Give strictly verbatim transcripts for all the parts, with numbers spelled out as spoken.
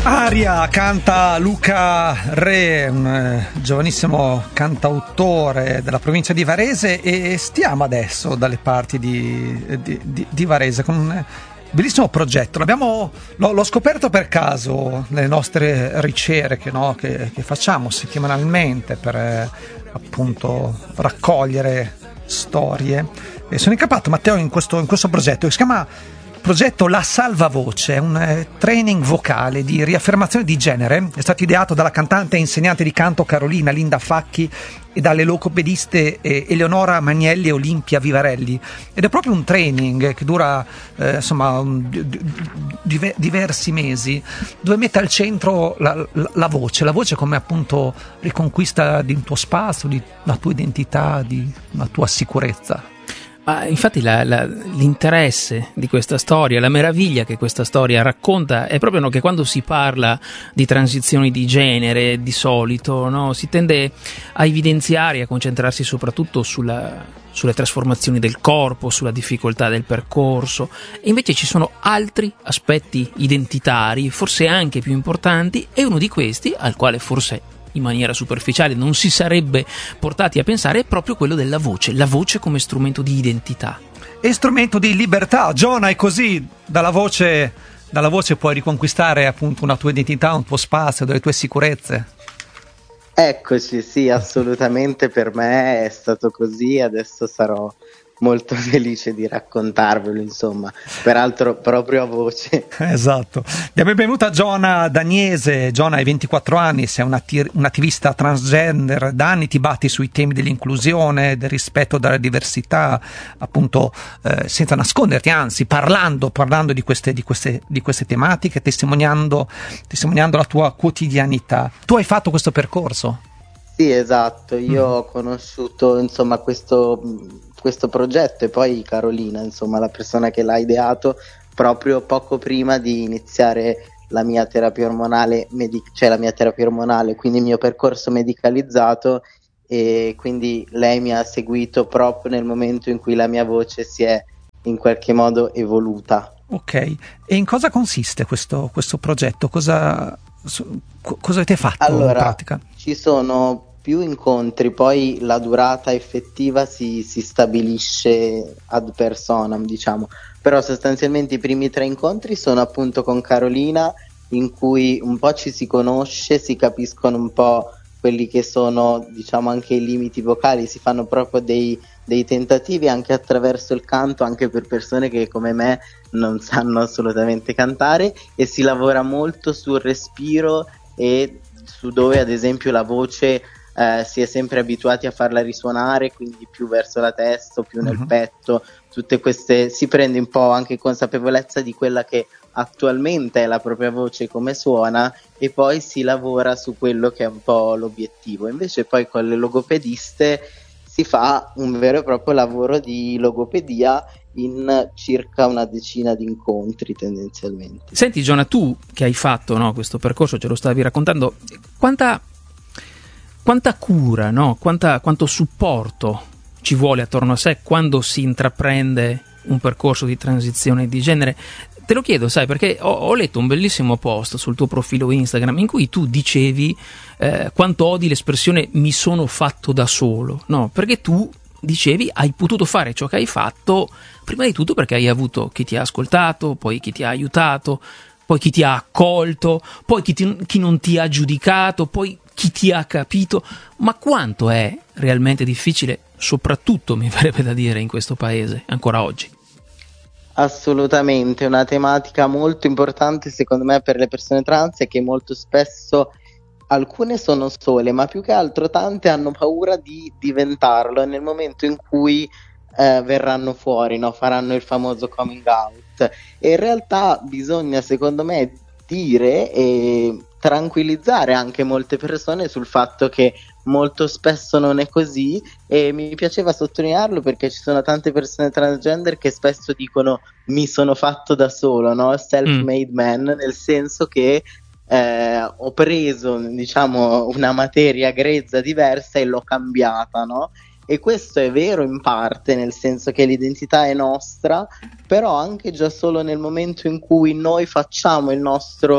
Aria canta Luca Re, un eh, giovanissimo cantautore della provincia di Varese, e stiamo adesso dalle parti di, di, di, di Varese con un bellissimo progetto. L'abbiamo, l'ho, l'ho scoperto per caso nelle nostre ricerche, no, che, che facciamo settimanalmente per eh, appunto raccogliere storie, e sono incappato, Matteo, in questo, in questo progetto che si chiama progetto La Salvavoce. È un eh, training vocale di riaffermazione di genere. È stato ideato dalla cantante e insegnante di canto Carolina Linda Facchi e dalle logopediste eh, Eleonora Magnelli e Olimpia Vivarelli, ed è proprio un training che dura eh, insomma un, di, di, diversi mesi, dove mette al centro la, la, la voce la voce come appunto riconquista di un tuo spazio, di una tua identità, di una tua sicurezza. Ma infatti la, la, l'interesse di questa storia, la meraviglia che questa storia racconta è proprio, no, che quando si parla di transizioni di genere, di solito, no, si tende a evidenziare e a concentrarsi soprattutto sulla, sulle trasformazioni del corpo, sulla difficoltà del percorso, e invece ci sono altri aspetti identitari, forse anche più importanti, e uno di questi, al quale forse in maniera superficiale non si sarebbe portati a pensare, è proprio quello della voce, la voce come strumento di identità e strumento di libertà. Giona, è così, dalla voce, dalla voce puoi riconquistare appunto una tua identità, un tuo spazio, delle tue sicurezze. Eccoci, sì, assolutamente, per me è stato così, adesso sarò molto felice di raccontarvelo, insomma, peraltro proprio a voce. Esatto. Diamo il benvenuto a Giona Daniese. Giona, hai ventiquattro anni, sei un, atti- un attivista transgender, da anni ti batti sui temi dell'inclusione, del rispetto della diversità, appunto eh, senza nasconderti, anzi parlando, parlando di queste, di queste, di queste tematiche, testimoniando, testimoniando la tua quotidianità. Tu hai fatto questo percorso? Sì, esatto, io mm. ho conosciuto insomma questo, questo progetto, e poi Carolina, insomma la persona che l'ha ideato, proprio poco prima di iniziare la mia terapia ormonale, medic- cioè la mia terapia ormonale, quindi il mio percorso medicalizzato, e quindi lei mi ha seguito proprio nel momento in cui la mia voce si è in qualche modo evoluta. Ok, e in cosa consiste questo, questo progetto? Cosa, cosa avete fatto allora, in pratica? Ci sono più incontri, poi la durata effettiva si, si stabilisce ad personam, diciamo, però sostanzialmente i primi tre incontri sono appunto con Carolina, in cui un po' ci si conosce, si capiscono un po' quelli che sono, diciamo, anche i limiti vocali, si fanno proprio dei, dei tentativi anche attraverso il canto, anche per persone che come me non sanno assolutamente cantare, e si lavora molto sul respiro e su dove ad esempio la voce eh, si è sempre abituati a farla risuonare, quindi più verso la testa o più nel uh-huh. petto, tutte queste, si prende un po' anche consapevolezza di quella che attualmente è la propria voce, come suona, e poi si lavora su quello che è un po' l'obiettivo. Invece poi con le logopediste si fa un vero e proprio lavoro di logopedia in circa una decina di incontri tendenzialmente. Senti Giona, tu che hai fatto, no, questo percorso, ce lo stavi raccontando, quanta, quanta cura, no? quanta, quanto supporto ci vuole attorno a sé quando si intraprende un percorso di transizione di genere? Te lo chiedo, sai, perché ho, ho letto un bellissimo post sul tuo profilo Instagram in cui tu dicevi eh, quanto odi l'espressione mi sono fatto da solo, no? Perché tu dicevi hai potuto fare ciò che hai fatto prima di tutto perché hai avuto chi ti ha ascoltato, poi chi ti ha aiutato, poi chi ti ha accolto, poi chi, ti, chi non ti ha giudicato, poi chi ti ha capito. Ma quanto è realmente difficile, soprattutto mi verrebbe da dire in questo paese ancora oggi? Assolutamente, una tematica molto importante secondo me per le persone trans è che molto spesso alcune sono sole, ma più che altro tante hanno paura di diventarlo nel momento in cui eh, verranno fuori, no? Faranno il famoso coming out, e in realtà bisogna secondo me dire e tranquillizzare anche molte persone sul fatto che molto spesso non è così, e mi piaceva sottolinearlo perché ci sono tante persone transgender che spesso dicono mi sono fatto da solo, no? Self-made mm. man, nel senso che eh, ho preso, diciamo, una materia grezza diversa e l'ho cambiata, no? E questo è vero in parte, nel senso che l'identità è nostra, però anche già solo nel momento in cui noi facciamo il nostro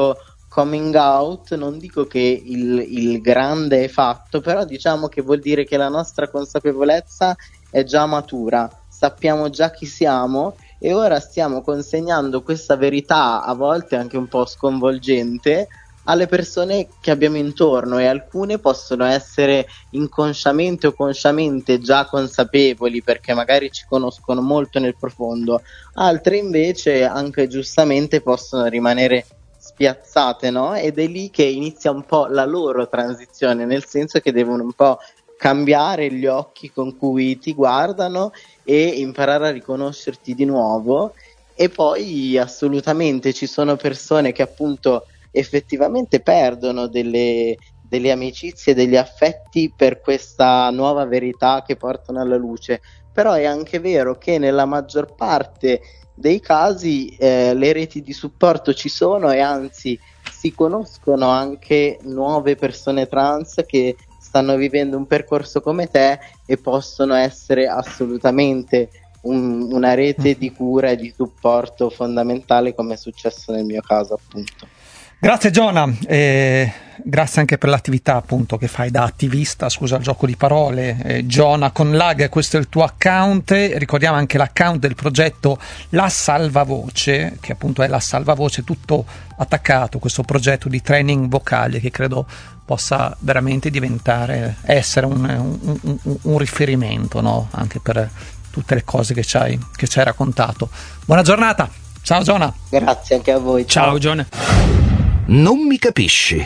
coming out, non dico che il, il grande è fatto, però diciamo che vuol dire che la nostra consapevolezza è già matura, sappiamo già chi siamo e ora stiamo consegnando questa verità, a volte anche un po' sconvolgente, alle persone che abbiamo intorno, e alcune possono essere inconsciamente o consciamente già consapevoli perché magari ci conoscono molto nel profondo, altre invece anche giustamente possono rimanere spiazzate, no? Ed è lì che inizia un po' la loro transizione, nel senso che devono un po' cambiare gli occhi con cui ti guardano e imparare a riconoscerti di nuovo. E poi assolutamente ci sono persone che appunto effettivamente perdono delle, delle amicizie, degli affetti per questa nuova verità che portano alla luce, però è anche vero che nella maggior parte dei casi eh, le reti di supporto ci sono, e anzi si conoscono anche nuove persone trans che stanno vivendo un percorso come te e possono essere assolutamente un, una rete di cura e di supporto fondamentale, come è successo nel mio caso appunto. Grazie Giona, e grazie anche per l'attività appunto che fai da attivista, scusa il gioco di parole, eh, Giona con Lag, questo è il tuo account, ricordiamo anche l'account del progetto La Salvavoce, che appunto è La Salvavoce tutto attaccato, questo progetto di training vocale che credo possa veramente diventare, essere un, un, un, un riferimento, no? Anche per tutte le cose che ci hai, che ci hai raccontato. Buona giornata, ciao Giona. Grazie anche a voi. Ciao, ciao Giona. Non mi capisci.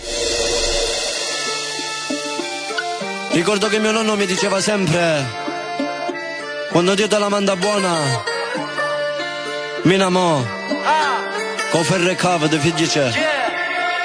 Ricordo che mio nonno mi diceva sempre: quando Dio te la manda buona, mi namo, con ferre cave de figli c'è.